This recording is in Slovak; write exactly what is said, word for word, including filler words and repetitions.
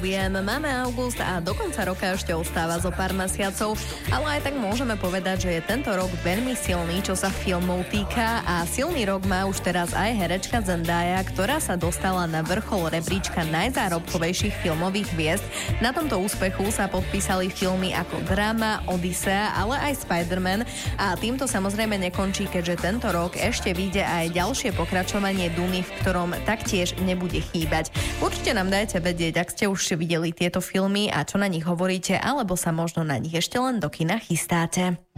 Viem, máme august a do konca roka ešte ostáva zo pár mesiacov, ale aj tak môžeme povedať, že je tento rok veľmi silný, čo sa filmov týka, a silný rok má už teraz aj herečka Zendaya, ktorá sa dostala na vrchol rebríčka najzárobkovejších filmových hviezd. Na tomto úspechu sa podpísali filmy ako Drama, Odysea, ale aj Spider-Man, a týmto samozrejme nekončí, keďže tento rok ešte vyjde aj ďalšie pokračovanie Duny, v ktorom taktiež nebude chýbať. Určite nám dajte vedieť, ak ste už videli tieto filmy a čo na nich hovoríte, alebo sa možno na nich ešte len do kina chystáte.